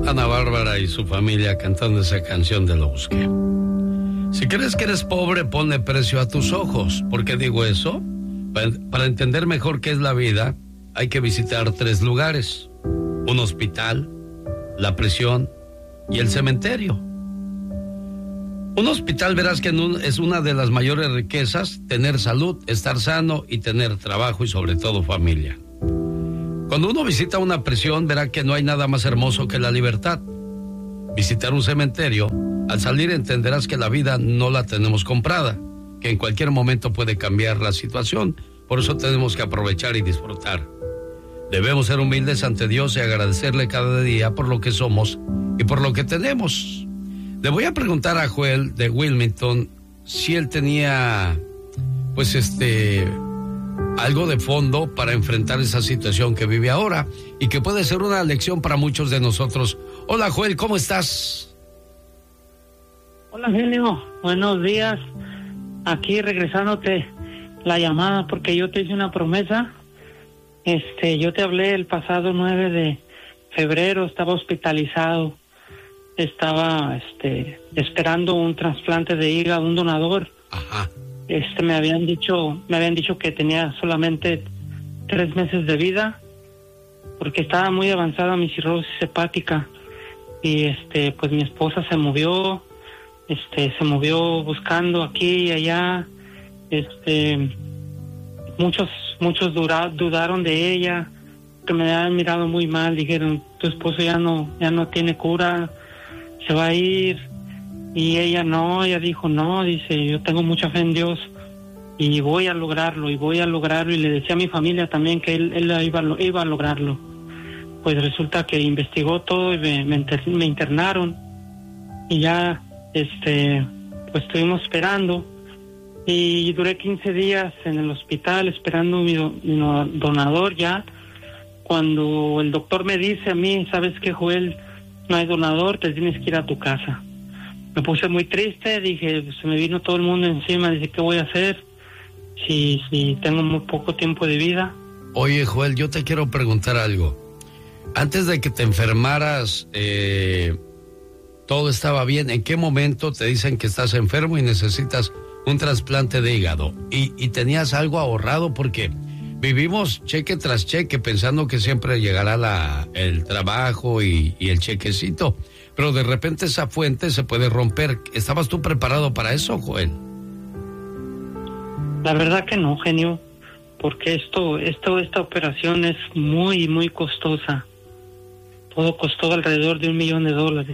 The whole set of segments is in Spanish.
Ana Bárbara y su familia cantando esa canción de Los que. Si crees que eres pobre, ponle precio a tus ojos. ¿Por qué digo eso? Para entender mejor qué es la vida, hay que visitar 3 lugares: un hospital, la prisión y el cementerio. Un hospital, verás que es una de las mayores riquezas, tener salud, estar sano y tener trabajo y sobre todo familia. Cuando uno visita una prisión, verá que no hay nada más hermoso que la libertad. Visitar un cementerio, al salir entenderás que la vida no la tenemos comprada, que en cualquier momento puede cambiar la situación, por eso tenemos que aprovechar y disfrutar. Debemos ser humildes ante Dios y agradecerle cada día por lo que somos y por lo que tenemos. Le voy a preguntar a Joel de Wilmington si él tenía, algo de fondo para enfrentar esa situación que vive ahora y que puede ser una lección para muchos de nosotros. Hola, Joel, ¿cómo estás? Hola, genio, buenos días. Aquí regresándote la llamada porque yo te hice una promesa. Yo te hablé el pasado 9 de febrero, estaba hospitalizado. Estaba esperando un trasplante de hígado, un donador. Ajá. Me habían dicho que tenía solamente 3 meses de vida porque estaba muy avanzada mi cirrosis hepática y pues mi esposa se movió buscando aquí y allá. Muchos dudaron de ella, que me habían mirado muy mal, dijeron, tu esposo ya no tiene cura, se va a ir. Y ella dijo no, dice, yo tengo mucha fe en Dios y voy a lograrlo, y le decía a mi familia también que él iba a lograrlo. Pues resulta que investigó todo y me internaron y ya pues estuvimos esperando y duré 15 días en el hospital esperando mi donador. Ya cuando el doctor me dice a mí, ¿sabes qué, Joel? No hay donador, te tienes que ir a tu casa. Me puse muy triste, dije, se me vino todo el mundo encima, dije, ¿qué voy a hacer si tengo muy poco tiempo de vida? Oye, Joel, yo te quiero preguntar algo. Antes de que te enfermaras, todo estaba bien. ¿En qué momento te dicen que estás enfermo y necesitas un trasplante de hígado? ¿Y tenías algo ahorrado? Porque vivimos cheque tras cheque pensando que siempre llegará el trabajo y el chequecito. Pero de repente esa fuente se puede romper. ¿Estabas tú preparado para eso, Joel? La verdad que no, genio. Porque esta operación es muy, muy costosa. Todo costó alrededor de $1 millón.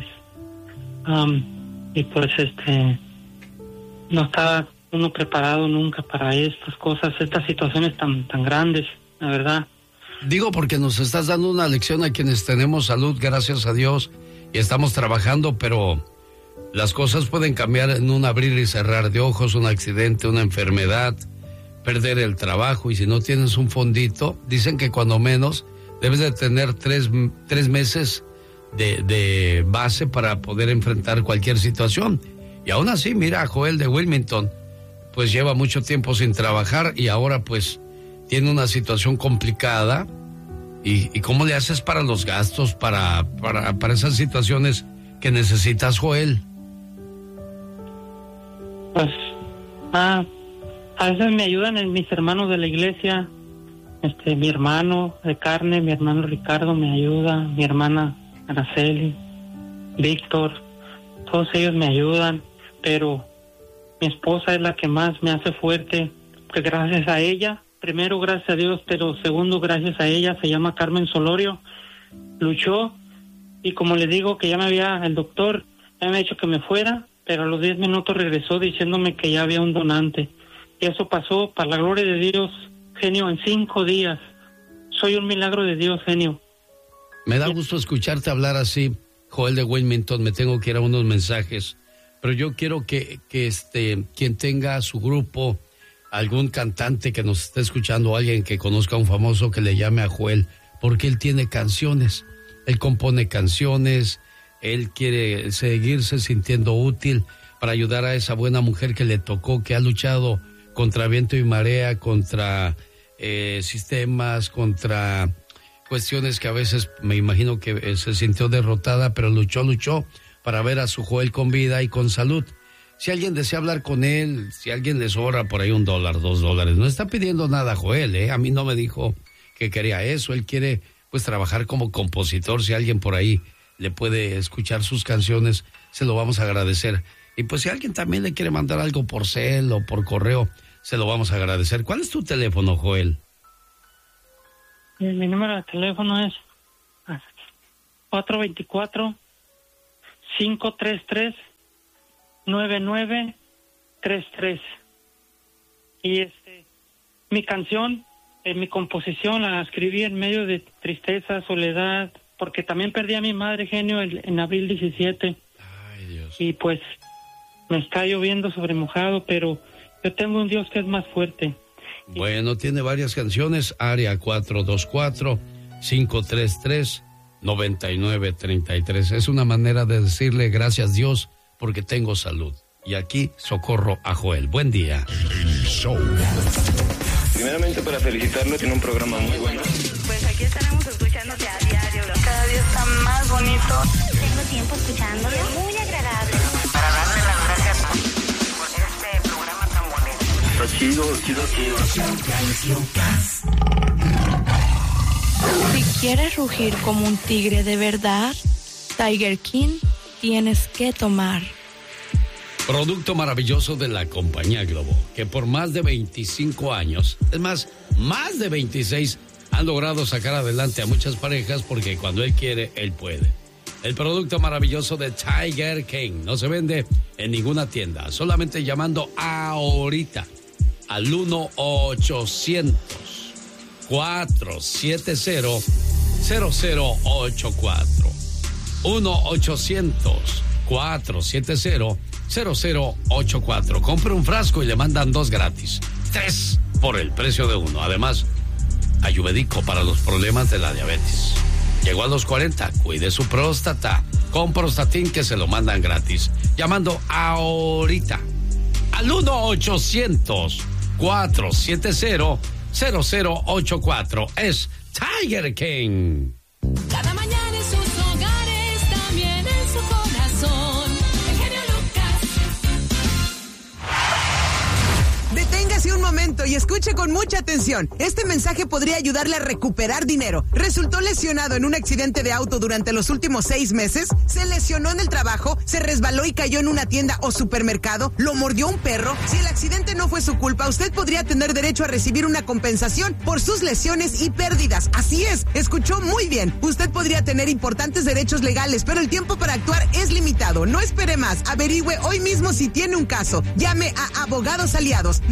Y pues no estaba uno preparado nunca para estas cosas, estas situaciones tan grandes, la verdad. Digo porque nos estás dando una lección a quienes tenemos salud, gracias a Dios, y estamos trabajando, pero las cosas pueden cambiar en un abrir y cerrar de ojos, un accidente, una enfermedad, perder el trabajo, y si no tienes un fondito, dicen que cuando menos debes de tener 3 meses de base para poder enfrentar cualquier situación. Y aún así, mira, Joel de Wilmington, pues lleva mucho tiempo sin trabajar y ahora pues tiene una situación complicada. ¿Y cómo le haces para los gastos, para esas situaciones que necesitas, Joel? Pues, a veces me ayudan mis hermanos de la iglesia, mi hermano de carne, mi hermano Ricardo me ayuda, mi hermana Araceli, Víctor, todos ellos me ayudan, pero mi esposa es la que más me hace fuerte, porque gracias a ella, primero gracias a Dios, pero segundo gracias a ella, se llama Carmen Solorio, luchó, y como le digo que el doctor ya me ha dicho que me fuera, pero a los 10 minutos regresó diciéndome que ya había un donante, y eso pasó, para la gloria de Dios, genio, en 5 días, soy un milagro de Dios, genio. Me da gusto escucharte hablar así, Joel de Wilmington, me tengo que ir a unos mensajes, pero yo quiero que quien tenga su grupo, algún cantante que nos esté escuchando, alguien que conozca a un famoso, que le llame a Joel, porque él tiene canciones, él compone canciones, él quiere seguirse sintiendo útil para ayudar a esa buena mujer que le tocó, que ha luchado contra viento y marea, contra sistemas, contra cuestiones que a veces me imagino que se sintió derrotada, pero luchó para ver a su Joel con vida y con salud. Si alguien desea hablar con él, si alguien le sobra por ahí $1, $2, no está pidiendo nada Joel, ¿eh? A mí no me dijo que quería eso, él quiere pues trabajar como compositor. Si alguien por ahí le puede escuchar sus canciones, se lo vamos a agradecer. Y pues si alguien también le quiere mandar algo por cel o por correo, se lo vamos a agradecer. ¿Cuál es tu teléfono, Joel? Mi número de teléfono es 424-533-9933. Y mi canción, mi composición la escribí en medio de tristeza, soledad, porque también perdí a mi madre, genio, en abril 17. Ay, Dios. Y pues me está lloviendo sobre mojado, pero yo tengo un Dios que es más fuerte. Bueno, tiene varias canciones. Área 424-533-9933. Es una manera de decirle gracias Dios porque tengo salud. Y aquí socorro a Joel. Buen día. El show. Primeramente para felicitarlo, tiene un programa muy bueno. Pues aquí estaremos escuchándote a diario. Cada día está más bonito. Tengo tiempo escuchándolo. Muy agradable. Para darle las gracias por este programa tan bonito. Está chido. Si quieres rugir como un tigre de verdad, Tiger King tienes que tomar. Producto maravilloso de la compañía Globo, que por más de 25 años, es más de 26, han logrado sacar adelante a muchas parejas porque cuando él quiere, él puede. El producto maravilloso de Tiger King no se vende en ninguna tienda, solamente llamando ahorita al 1-800-470-0084. 1-800-470-0084. Compre un frasco y le mandan 2 gratis. 3 por el precio de 1. Además, ayurvédico para los problemas de la diabetes. Llegó a los 40, cuide su próstata. Con Prostatin que se lo mandan gratis. Llamando ahorita al 1-800-470-0084. Es Tiger King. Cada mañana en sus hogares, también en su corazón. El genio Lucas. Deténgase un momento y escuche con mucha atención. Este mensaje podría ayudarle a recuperar dinero. ¿Resultó lesionado en un accidente de auto durante los últimos 6 meses? ¿Se lesionó en el trabajo? ¿Se resbaló y cayó en una tienda o supermercado? ¿Lo mordió un perro? Si el accidente no fue su culpa, usted podría tener derecho a recibir una compensación por sus lesiones y pérdidas. Así es, escuchó muy bien. Usted podría tener importantes derechos legales, pero el tiempo para actuar es limitado. No espere más. Averigüe hoy mismo si tiene un caso. Llame a Abogados Aliados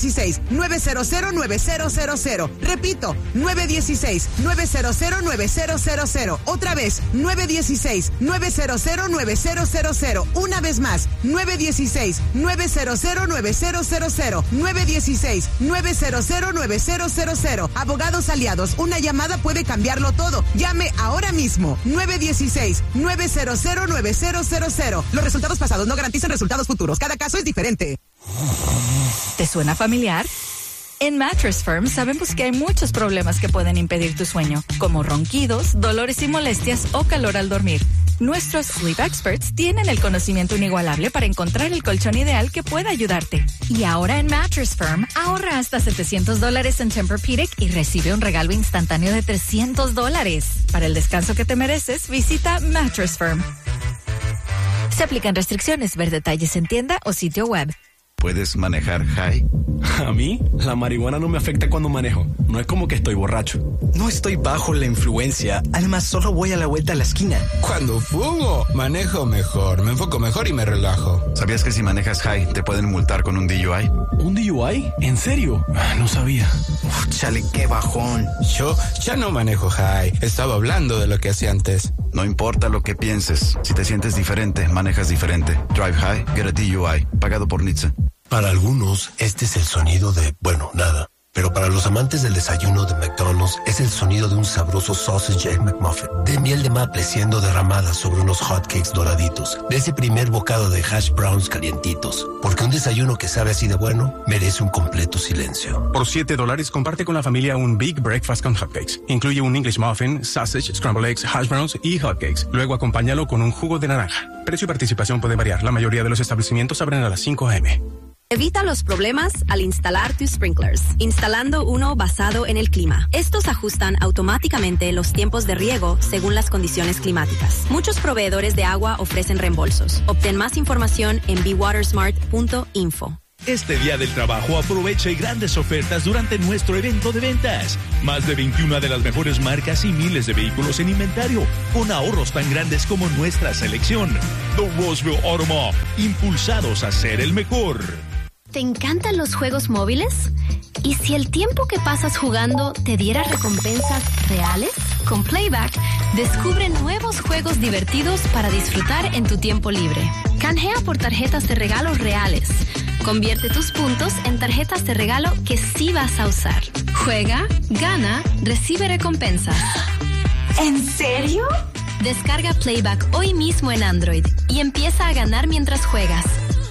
916-900-9000. Repito, 916-900-9000. Otra vez, 916-900-9000. Una vez más, 916-900-9000. 916-900-9000. Abogados Aliados, una llamada puede cambiarlo todo. Llame ahora mismo, 916-900-9000. Los resultados pasados no garantizan resultados futuros. Cada caso es diferente. ¿Te suena familiar? En Mattress Firm sabemos que hay muchos problemas que pueden impedir tu sueño, como ronquidos, dolores y molestias o calor al dormir. Nuestros Sleep Experts tienen el conocimiento inigualable para encontrar el colchón ideal que pueda ayudarte. Y ahora en Mattress Firm, ahorra hasta $700 en Tempur-Pedic y recibe un regalo instantáneo de $300. Para el descanso que te mereces, visita Mattress Firm. Se aplican restricciones. Ver detalles en tienda o sitio web. ¿Puedes manejar high? A mí, la marihuana no me afecta cuando manejo. No es como que estoy borracho. No estoy bajo la influencia. Además, solo voy a la vuelta a la esquina. Cuando fumo, manejo mejor, me enfoco mejor y me relajo. ¿Sabías que si manejas high te pueden multar con un DUI? ¿Un DUI? ¿En serio? No sabía. Chale, qué bajón. Yo ya no manejo high. Estaba hablando de lo que hacía antes. No importa lo que pienses. Si te sientes diferente, manejas diferente. Drive high, get a DUI. Pagado por NHTSA. Para algunos, este es el sonido de, bueno, nada. Pero para los amantes del desayuno de McDonald's es el sonido de un sabroso sausage egg McMuffin, de miel de maple siendo derramada sobre unos hotcakes doraditos, de ese primer bocado de hash browns calientitos. Porque un desayuno que sabe así de bueno merece un completo silencio. Por $7 comparte con la familia un Big Breakfast con hotcakes. Incluye un English muffin, sausage, scrambled eggs, hash browns y hotcakes. Luego acompáñalo con un jugo de naranja. Precio y participación puede variar. La mayoría de los establecimientos abren a las 5 a.m. Evita los problemas al instalar tus sprinklers, instalando uno basado en el clima. Estos ajustan automáticamente los tiempos de riego según las condiciones climáticas. Muchos proveedores de agua ofrecen reembolsos. Obtén más información en bewatersmart.info. Este Día del Trabajo aprovecha grandes ofertas durante nuestro evento de ventas. Más de 21 de las mejores marcas y miles de vehículos en inventario, con ahorros tan grandes como nuestra selección. The Roseville Auto Mall, impulsados a ser el mejor. ¿Te encantan los juegos móviles? ¿Y si el tiempo que pasas jugando te diera recompensas reales? Con Playback, descubre nuevos juegos divertidos para disfrutar en tu tiempo libre. Canjea por tarjetas de regalos reales. Convierte tus puntos en tarjetas de regalo que sí vas a usar. Juega, gana, recibe recompensas. ¿En serio? Descarga Playback hoy mismo en Android y empieza a ganar mientras juegas.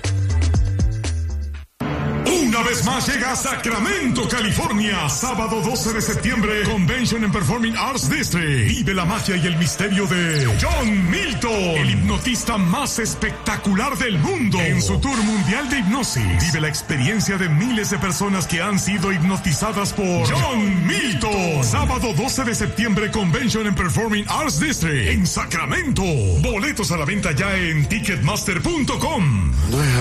Una vez más llega a Sacramento, California. Sábado 12 de septiembre, Convention and Performing Arts District. Vive la magia y el misterio de John Milton, el hipnotista más espectacular del mundo. En su tour mundial de hipnosis, vive la experiencia de miles de personas que han sido hipnotizadas por John Milton. Sábado 12 de septiembre, Convention and Performing Arts District en Sacramento. Boletos a la venta ya en Ticketmaster.com.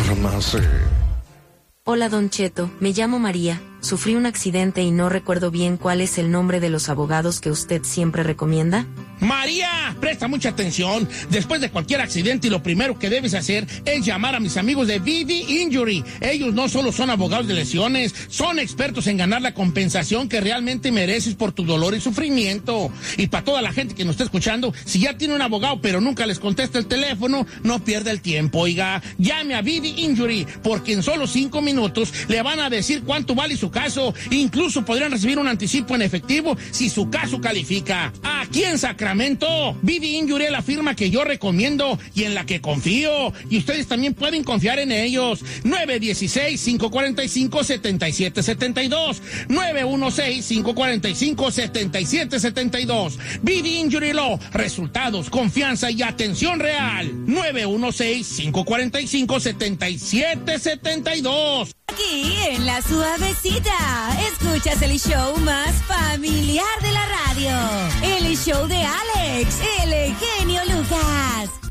Hola, Don Cheto, me llamo María. Sufrí un accidente y no recuerdo bien cuál es el nombre de los abogados que usted siempre recomienda. María, presta mucha atención. Después de cualquier accidente, lo primero que debes hacer es llamar a mis amigos de VD Injury. Ellos no solo son abogados de lesiones, son expertos en ganar la compensación que realmente mereces por tu dolor y sufrimiento. Y para toda la gente que nos está escuchando, si ya tiene un abogado pero nunca les contesta el teléfono, no pierda el tiempo, oiga. Llame a VD Injury, porque en solo 5 minutos le van a decir cuánto vale su caso. Incluso podrían recibir un anticipo en efectivo si su caso califica. Aquí en Sacramento, VD Injury es la firma que yo recomiendo y en la que confío. Y ustedes también pueden confiar en ellos. 916-545-7772. 916-545-7772. VD Injury Law. Resultados, confianza y atención real. 916-545-7772. Aquí en La Suavecita, escuchas el show más familiar de la radio. El show de Alex, el genio Lucas.